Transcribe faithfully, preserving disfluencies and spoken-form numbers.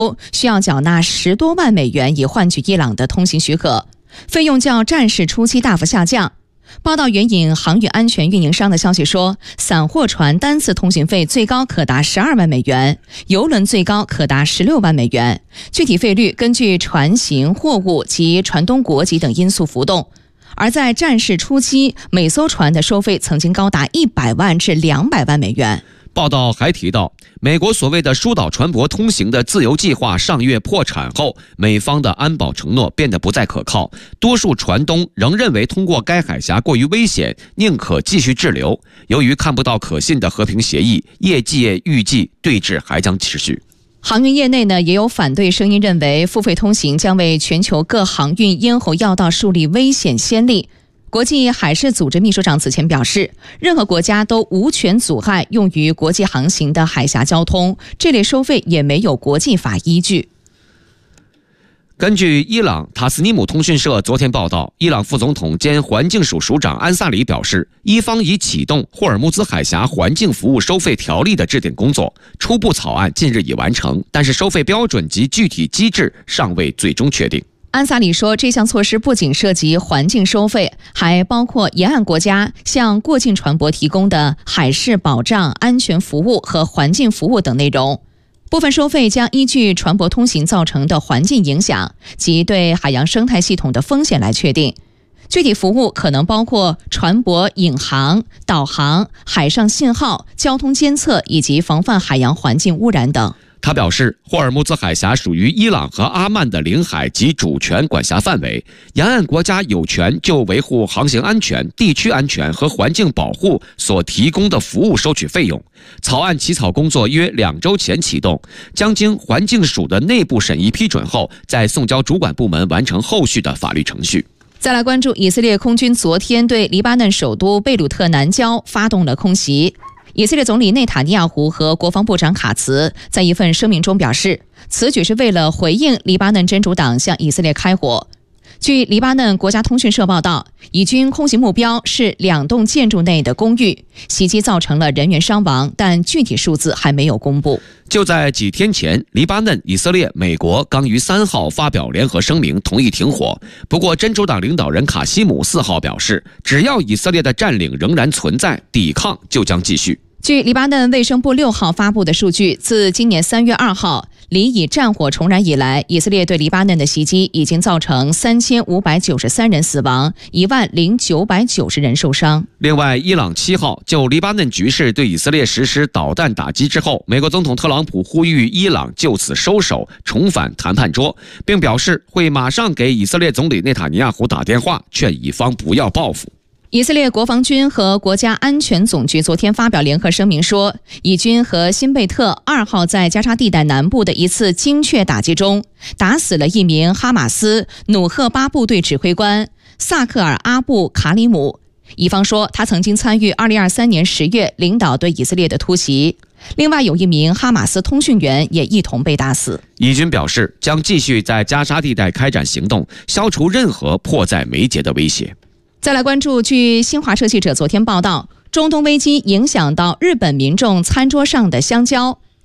需要缴纳十多万美元以换取伊朗的通行许可，费用较战事初期大幅下降。报道援引航运安全运营商的消息说，散货船单次通行费最高可达十二万美元，邮轮最高可达十六万美元。具体费率根据船型、货物及船东国籍等因素浮动。而在战事初期，每艘船的收费曾经高达一百万至两百万美元。 报道还提到，美国所谓的疏导船舶通行的自由计划上月破产后，美方的安保承诺变得不再可靠，多数船东仍认为通过该海峡过于危险，宁可继续滞留。由于看不到可信的和平协议，业界预计对峙还将持续。 航运业内呢也有反对声音，认为付费通行将为全球各航运咽喉要道树立危险先例。国际海事组织秘书长此前表示，任何国家都无权阻碍用于国际航行的海峡交通，这类收费也没有国际法依据。 根据伊朗塔斯尼姆通讯社昨天报道，伊朗副总统兼环境署署长安萨里表示，伊方已启动霍尔木兹海峡环境服务收费条例的制定工作，初步草案近日已完成，但是收费标准及具体机制尚未最终确定。 安萨里说，这项措施不仅涉及环境收费，还包括沿岸国家向过境船舶提供的海事保障、安全服务和环境服务等内容。部分收费将依据船舶通行造成的环境影响及对海洋生态系统的风险来确定。具体服务可能包括船舶引航、导航、海上信号、交通监测以及防范海洋环境污染等。 他表示，霍尔木兹海峡属于伊朗和阿曼的领海及主权管辖范围，沿岸国家有权就维护航行安全、地区安全和环境保护所提供的服务收取费用。草案起草工作约两周前启动，将经环境署的内部审议批准后，再送交主管部门完成后续的法律程序。 再来关注以色列空军昨天对黎巴嫩首都贝鲁特南郊发动了空袭。以色列总理内塔尼亚胡和国防部长卡茨在一份声明中表示，此举是为了回应黎巴嫩真主党向以色列开火。据黎巴嫩国家通讯社报道，以军空袭目标是两栋建筑内的公寓，袭击造成了人员伤亡，但具体数字还没有公布。 就在几天前，黎巴嫩、以色列、美国刚于三号发表联合声明，同意停火。不过，真主党领导人卡西姆四号表示，只要以色列的占领仍然存在，抵抗就将继续。 据黎巴嫩卫生部六号发布的数据，自今年三月二号黎以战火重燃以来，以色列对黎巴嫩的袭击已经造成三千五百九十三人死亡，一万零九百九十人受伤。 另外，伊朗七号就黎巴嫩局势对以色列实施导弹打击之后，美国总统特朗普呼吁伊朗就此收手，重返谈判桌，并表示会马上给以色列总理内塔尼亚胡打电话，劝以方不要报复。 以色列国防军和国家安全总局昨天发表联合声明说，以军和辛贝特二号在加沙地带南部的一次精确打击中，打死了一名哈马斯努赫巴部队指挥官萨克尔阿布卡里姆。以方说，他曾经参与二零二三年十月领导对以色列的突袭。另外有一名哈马斯通讯员也一同被打死。 以军表示将继续在加沙地带开展行动，消除任何迫在眉睫的威胁。 再来关注，据新华社记者昨天报道，中东危机影响到日本民众餐桌上的香蕉。